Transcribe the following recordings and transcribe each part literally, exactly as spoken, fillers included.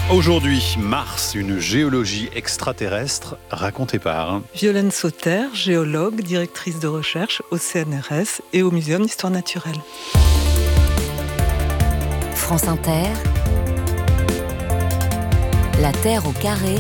Aujourd'hui, Mars, une géologie extraterrestre racontée par Violaine Sauter, géologue, directrice de recherche au C N R S et au Muséum d'Histoire Naturelle. France Inter, La Terre au carré,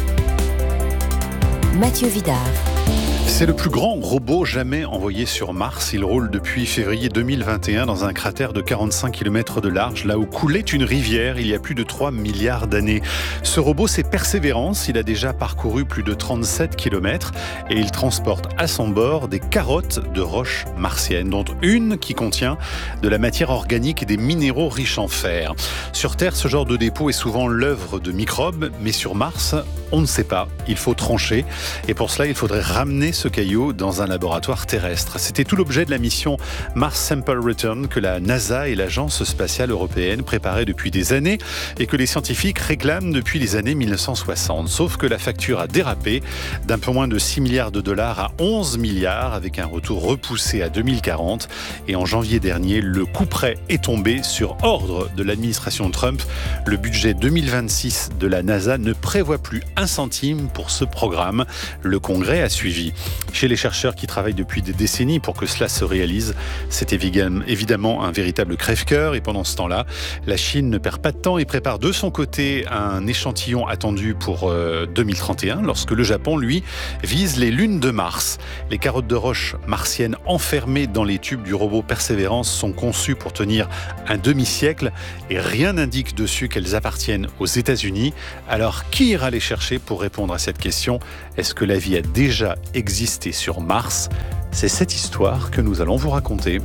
Mathieu Vidard. C'est le plus grand robot jamais envoyé sur Mars. Il roule depuis février deux mille vingt et un dans un cratère de quarante-cinq kilomètres de large, là où coulait une rivière il y a plus de trois milliards d'années. Ce robot, c'est Persévérance. Il a déjà parcouru plus de trente-sept kilomètres et il transporte à son bord des carottes de roches martiennes, dont une qui contient de la matière organique et des minéraux riches en fer. Sur Terre, ce genre de dépôt est souvent l'œuvre de microbes, mais sur Mars, on ne sait pas. Il faut trancher et pour cela, il faudrait ramener ce caillou dans un laboratoire terrestre. C'était tout l'objet de la mission Mars Sample Return que la NASA et l'Agence spatiale européenne préparaient depuis des années et que les scientifiques réclament depuis les années mille neuf cent soixante. Sauf que la facture a dérapé d'un peu moins de six milliards de dollars à onze milliards avec un retour repoussé à deux mille quarante. Et en janvier dernier, le couperet est tombé sur ordre de l'administration Trump. Le budget deux mille vingt-six de la NASA ne prévoit plus un centime pour ce programme. Le Congrès a suivi. Chez les chercheurs qui travaillent depuis des décennies pour que cela se réalise, c'est évidemment un véritable crève-cœur. Et pendant ce temps-là, la Chine ne perd pas de temps et prépare de son côté un échantillon attendu pour deux mille trente et un, lorsque le Japon, lui, vise les lunes de Mars. Les carottes de roche martiennes enfermées dans les tubes du robot Persévérance sont conçues pour tenir un demi-siècle et rien n'indique dessus qu'elles appartiennent aux États-Unis. Alors, qui ira les chercher pour répondre à cette question? Est-ce que la vie a déjà existé sur Mars? C'est cette histoire que nous allons vous raconter.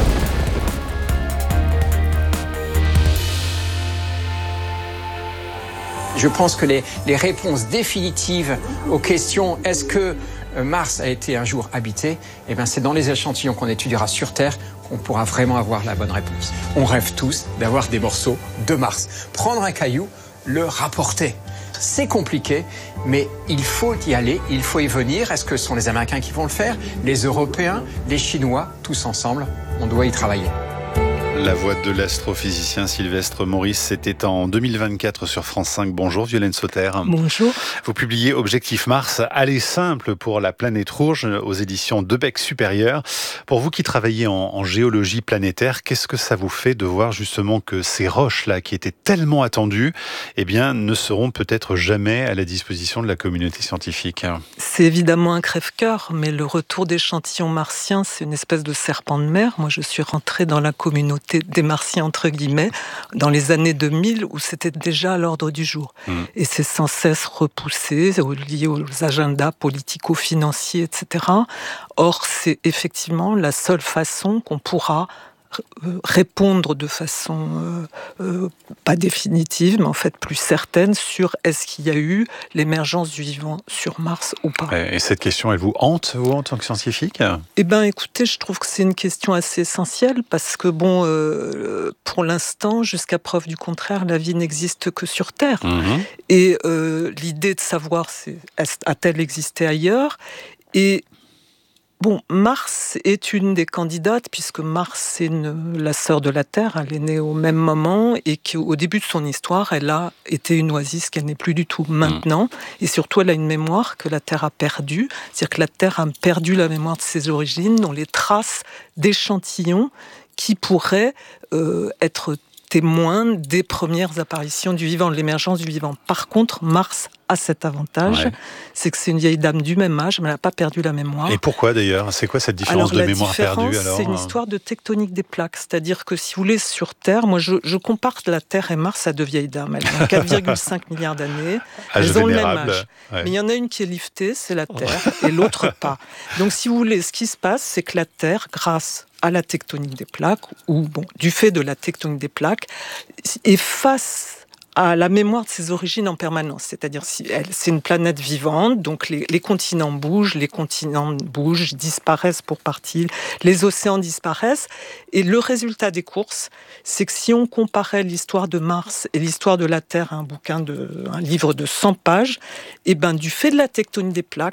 Je pense que les, les réponses définitives aux questions « est-ce que Mars a été un jour habité ?» eh bien, c'est dans les échantillons qu'on étudiera sur Terre qu'on pourra vraiment avoir la bonne réponse. On rêve tous d'avoir des morceaux de Mars. Prendre un caillou, le rapporter. C'est compliqué, mais il faut y aller, il faut y venir. Est-ce que ce sont les Américains qui vont le faire? Les Européens? Les Chinois? Tous ensemble, on doit y travailler. La voix de l'astrophysicien Sylvestre Maurice, c'était en deux mille vingt-quatre sur France cinq. Bonjour Violaine Sauter. Bonjour. Vous publiez Objectif Mars, aller simple pour la planète rouge aux éditions Debec Supérieur. Pour vous qui travaillez en, en géologie planétaire, qu'est-ce que ça vous fait de voir justement que ces roches-là, qui étaient tellement attendues, eh bien, ne seront peut-être jamais à la disposition de la communauté scientifique? C'est évidemment un crève-cœur, mais le retour d'échantillons martiens, c'est une espèce de serpent de mer. Moi, je suis rentrée dans la communauté des martiens, entre guillemets, dans les années deux mille, où c'était déjà à l'ordre du jour. Mmh. Et c'est sans cesse repoussé, lié aux agendas politico-financiers, et cetera. Or, c'est effectivement la seule façon qu'on pourra répondre de façon euh, euh, pas définitive, mais en fait plus certaine sur est-ce qu'il y a eu l'émergence du vivant sur Mars ou pas. Et cette question, elle vous hante, vous, en tant que scientifique? Eh bien, écoutez, je trouve que c'est une question assez essentielle parce que, bon, euh, pour l'instant, jusqu'à preuve du contraire, la vie n'existe que sur Terre. Mmh. Et euh, l'idée de savoir, c'est, a-t-elle existé ailleurs? Et bon, Mars est une des candidates, puisque Mars, c'est une, la sœur de la Terre, elle est née au même moment, et qu'au début de son histoire, elle a été une oasis qu'elle n'est plus du tout maintenant, mmh. et surtout, elle a une mémoire que la Terre a perdue, c'est-à-dire que la Terre a perdu la mémoire de ses origines, dont les traces d'échantillons qui pourraient euh, être témoins des premières apparitions du vivant, de l'émergence du vivant. Par contre, Mars a cet avantage, ouais. c'est que c'est une vieille dame du même âge, mais elle n'a pas perdu la mémoire. Et pourquoi d'ailleurs? C'est quoi cette différence alors, de mémoire perdue alors? C'est une histoire de tectonique des plaques, c'est-à-dire que si vous voulez, sur Terre, moi je, je compare la Terre et Mars à deux vieilles dames. Elles ont quatre virgule cinq milliards d'années, âge elles ont vénérable. le même âge. Ouais. Mais il y en a une qui est liftée, c'est la Terre, ouais. et l'autre pas. Donc si vous voulez, ce qui se passe, c'est que la Terre, grâce à la tectonique des plaques, ou bon, du fait de la tectonique des plaques, est face à la mémoire de ses origines en permanence. C'est-à-dire, si elle, c'est une planète vivante, donc les, les continents bougent, les continents bougent, disparaissent pour partie, les océans disparaissent. Et le résultat des courses, c'est que si on comparait l'histoire de Mars et l'histoire de la Terre, un bouquin de, un livre de cent pages, et ben, du fait de la tectonique des plaques,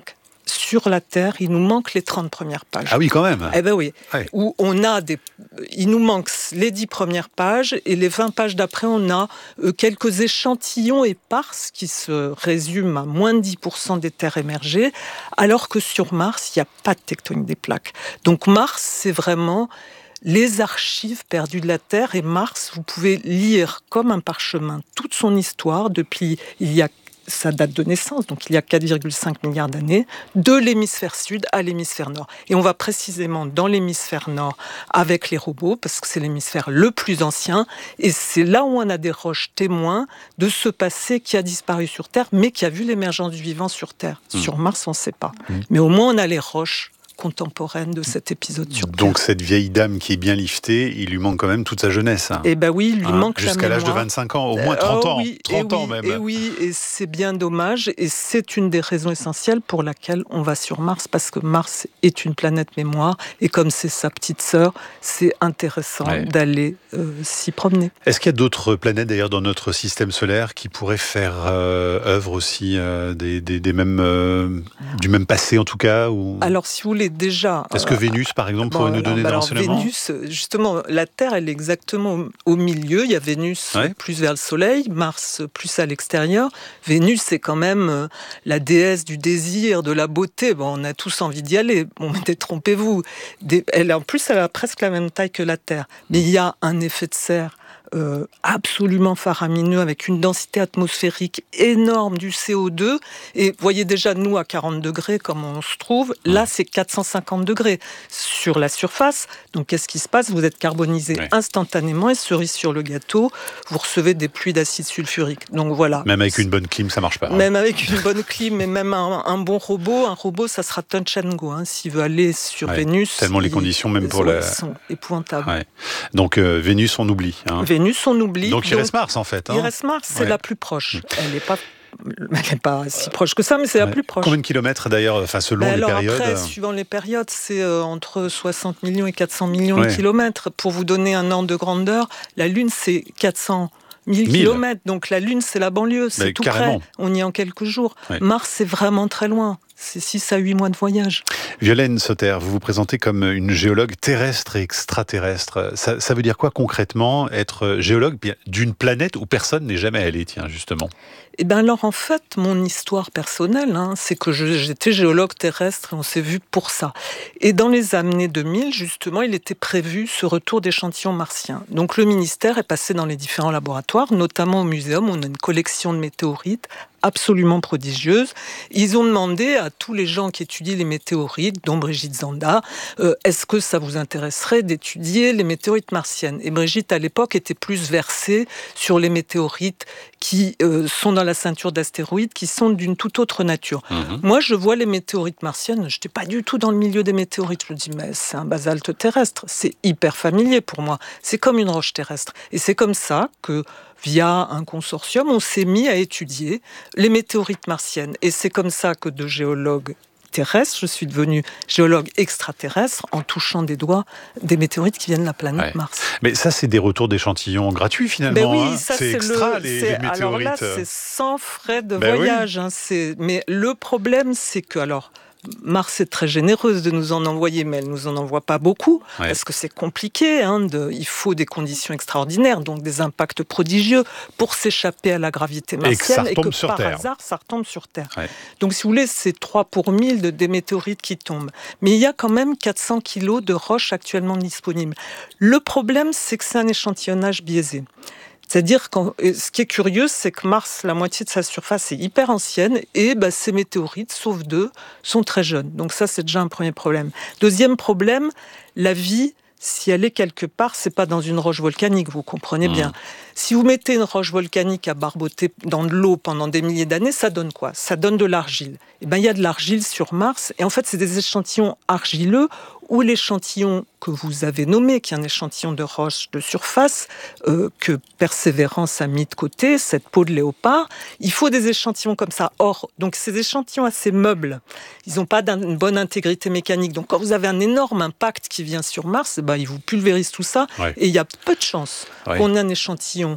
sur la Terre, il nous manque les trente premières pages. Ah oui, quand même. Eh ben oui. Ouais. Où on a des, il nous manque les dix premières pages et les vingt pages d'après, on a euh, quelques échantillons éparses qui se résument à moins de dix pour cent des terres émergées, alors que sur Mars, il n'y a pas de tectonique des plaques. Donc Mars, c'est vraiment les archives perdues de la Terre. Et Mars, vous pouvez lire comme un parchemin toute son histoire depuis il y a sa date de naissance, donc il y a quatre virgule cinq milliards d'années, de l'hémisphère sud à l'hémisphère nord. Et on va précisément dans l'hémisphère nord avec les robots, parce que c'est l'hémisphère le plus ancien, et c'est là où on a des roches témoins de ce passé qui a disparu sur Terre, mais qui a vu l'émergence du vivant sur Terre. Mmh. Sur Mars, on ne sait pas. Mmh. Mais au moins, on a les roches contemporaine de cet épisode sur Terre. Donc cette vieille dame qui est bien liftée, il lui manque quand même toute sa jeunesse. Eh ben oui, il lui hein, manque jusqu'à l'âge de vingt-cinq ans, au moins trente oh, ans, oui, trente et ans oui, même. Et oui, et c'est bien dommage, et c'est une des raisons essentielles pour laquelle on va sur Mars, parce que Mars est une planète mémoire, et comme c'est sa petite sœur, c'est intéressant ouais. d'aller euh, s'y promener. Est-ce qu'il y a d'autres planètes d'ailleurs dans notre système solaire qui pourraient faire euh, œuvre aussi euh, des, des, des mêmes, euh, du même passé en tout cas ou... Alors si vous voulez déjà... Est-ce que Vénus, par exemple, pourrait bon, nous donner alors, des renseignements ? Vénus, justement, la Terre, elle est exactement au milieu. Il y a Vénus ouais. plus vers le Soleil, Mars plus à l'extérieur. Vénus, c'est quand même la déesse du désir, de la beauté. Bon, on a tous envie d'y aller. Bon, mais détrompez-vous. Des... Elle, en plus, elle a presque la même taille que la Terre. Mais il y a un effet de serre Euh, absolument faramineux, avec une densité atmosphérique énorme du C O deux. Et voyez déjà, nous, à quarante degrés, comme on se trouve, là, c'est quatre cent cinquante degrés sur la surface. Donc, qu'est-ce qui se passe ? Vous êtes carbonisé ouais. instantanément, et cerise sur le gâteau, vous recevez des pluies d'acide sulfurique. Donc, voilà. Même avec une bonne clim, ça marche pas. Hein. Même avec une bonne clim, et même un, un bon robot, un robot, ça sera touch and go. Hein, s'il veut aller sur ouais. Vénus... Tellement les conditions, même pour la... sont épouvantables. Ouais. Donc, euh, Vénus, on oublie. Hein. Vénus, on oublie. Donc, il donc, reste Mars, en fait. Hein. Il reste Mars, c'est ouais. la plus proche. Elle n'est pas, elle n'est pas si proche que ça, mais c'est ouais. la plus proche. Combien de kilomètres, d'ailleurs, enfin, selon ben les alors périodes après, suivant les périodes, c'est euh, entre soixante millions et quatre cents millions ouais. de kilomètres. Pour vous donner un ordre de grandeur, la Lune, c'est quatre cents mille kilomètres. Donc, la Lune, c'est la banlieue, c'est ben, tout carrément. Près. On y est en quelques jours. Ouais. Mars, c'est vraiment très loin. C'est six à huit mois de voyage. Violaine Sauter, vous vous présentez comme une géologue terrestre et extraterrestre. Ça, ça veut dire quoi concrètement, être géologue d'une planète où personne n'est jamais allé, tiens, justement ? Eh bien alors en fait, mon histoire personnelle, hein, c'est que je, j'étais géologue terrestre et on s'est vu pour ça. Et dans les années deux mille, justement, il était prévu ce retour d'échantillons martiens. Donc le ministère est passé dans les différents laboratoires, notamment au muséum, où on a une collection de météorites absolument prodigieuse. Ils ont demandé à tous les gens qui étudient les météorites, dont Brigitte Zanda, euh, est-ce que ça vous intéresserait d'étudier les météorites martiennes ? Et Brigitte, à l'époque, était plus versée sur les météorites qui euh, sont dans la ceinture d'astéroïdes, qui sont d'une toute autre nature. Mmh. Moi, je vois les météorites martiennes, je n'étais pas du tout dans le milieu des météorites. Je me dis, mais c'est un basalte terrestre, c'est hyper familier pour moi. C'est comme une roche terrestre. Et c'est comme ça que, via un consortium, on s'est mis à étudier les météorites martiennes. Et c'est comme ça que de géologue terrestre, je suis devenue géologue extraterrestre en touchant des doigts des météorites qui viennent de la planète ouais. Mars. Mais ça, c'est des retours d'échantillons gratuits finalement. Ben oui, hein. ça, c'est, c'est extra le, les, c'est, les météorites. Alors là, c'est sans frais de ben voyage. Oui. Hein, c'est, mais le problème, c'est que alors. Mars est très généreuse de nous en envoyer, mais elle ne nous en envoie pas beaucoup, ouais. parce que c'est compliqué. Hein, de, il faut des conditions extraordinaires, donc des impacts prodigieux pour s'échapper à la gravité martienne, et que, et que par Terre. hasard, ça retombe sur Terre. Ouais. Donc, si vous voulez, c'est trois pour mille de, des météorites qui tombent. Mais il y a quand même quatre cents kilos de roches actuellement disponibles. Le problème, c'est que c'est un échantillonnage biaisé. C'est-à-dire que ce qui est curieux, c'est que Mars, la moitié de sa surface est hyper ancienne et bah, ces météorites, sauf deux, sont très jeunes. Donc ça, c'est déjà un premier problème. Deuxième problème, la vie, si elle est quelque part, c'est pas dans une roche volcanique, vous comprenez bien. Mmh. Si vous mettez une roche volcanique à barboter dans de l'eau pendant des milliers d'années, ça donne quoi ? Ça donne de l'argile. Et ben, il y a de l'argile sur Mars, et en fait, c'est des échantillons argileux où l'échantillon que vous avez nommé, qui est un échantillon de roche de surface, euh, que Persévérance a mis de côté, cette peau de léopard, il faut des échantillons comme ça. Or, donc ces échantillons assez meubles, ils n'ont pas une bonne intégrité mécanique. Donc quand vous avez un énorme impact qui vient sur Mars, ben, il vous pulvérise tout ça, ouais. et il y a peu de chances ouais. qu'on ait un échantillon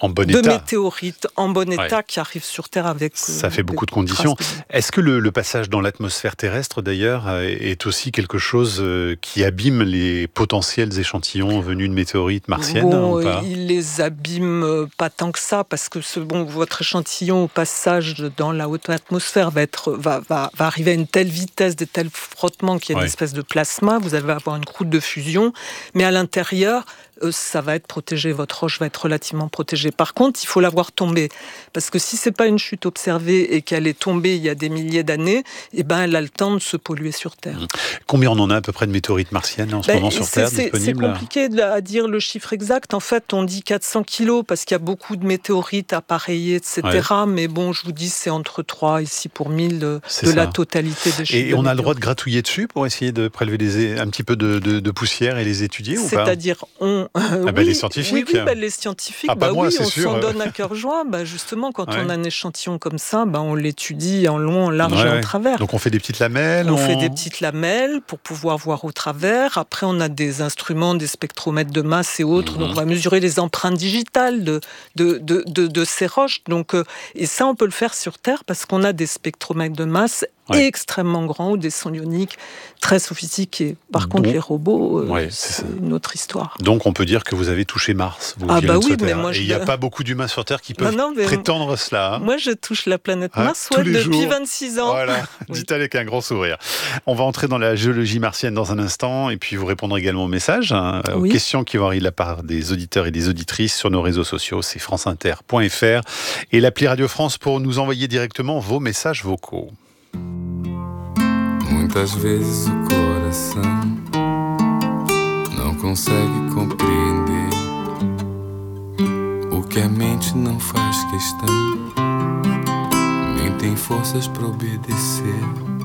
en bon de état. météorites en bon état Ouais. qui arrivent sur Terre avec... Ça euh, fait beaucoup de des conditions. traces de- Est-ce que le, le passage dans l'atmosphère terrestre, d'ailleurs, euh, est aussi quelque chose euh, qui abîme les potentiels échantillons venus de météorites martiennes Bon, ou pas? il les abîme euh, pas tant que ça, parce que ce, bon, votre échantillon au passage dans la haute atmosphère va, être, va, va, va arriver à une telle vitesse, des tels frottements qu'il y a une Ouais. espèce de plasma, vous allez avoir une croûte de fusion, mais à l'intérieur, euh, ça va être protégé, votre roche va être relativement protégée. Par contre, il faut la voir tomber, parce que si c'est pas une chute observée et qu'elle est tombée il y a des milliers d'années, eh ben, elle a le temps de se polluer sur Terre. Combien on en a à peu près de météorites martiennes en ce Ben, moment sur c'est- Terre c'est- C'est disponibles? compliqué de- à dire le chiffre exact. En fait, on dit quatre cents kilos parce qu'il y a beaucoup de météorites appareillées, et cetera. Mais bon, je vous dis, c'est entre trois et six pour mille de, C'est de ça. la totalité des chutes. Et de on a le droit de météorites. gratouiller dessus pour essayer de prélever des, un petit peu de, de, de poussière et les étudier ou pas? C'est-à-dire, on. euh, Ah ben, oui, les scientifiques. Oui, oui, ben, les scientifiques, Ah, pas bah moi, oui, c'est on sûr. s'en donne à cœur joie. Bah, justement, quand Ouais. on a un échantillon comme ça, bah, on l'étudie en long, en large Ouais, et en ouais. travers. Donc on fait des petites lamelles? On fait des petites lamelles pour pouvoir voir au travers. Après, on a des instruments, des spectromètres de masse et autres. Mhm. Donc, on va mesurer les empreintes digitales de, de, de, de, de ces roches. Donc, euh, et ça, on peut le faire sur Terre parce qu'on a des spectromètres de masse Ouais. extrêmement grands ou des sons ioniques très sophistiqués. Par contre, Donc- les robots, euh, Ouais, c'est c'est ça. une autre histoire. Donc on peut dire que vous avez touché Mars. Vous Ah qui bah êtes sur oui, Terre. mais moi, Et je il n'y a le- pas beaucoup d'humains sur Terre qui peuvent Non, non, mais prétendre cela. hein. Moi, je touche la planète Hein, Mars tous ouais, les depuis jours. vingt-six ans. Voilà, Oui. dites avec un grand sourire. On va entrer dans la géologie martienne dans un instant et puis vous répondre également aux messages, hein, aux Oui. questions qui vont arriver de la part des auditeurs et des auditrices sur nos réseaux sociaux. C'est franceinter point f r et l'appli Radio France pour nous envoyer directement vos messages vocaux. Muitas vezes o coração não consegue compreender o que a mente não faz questão, nem tem forças para obedecer.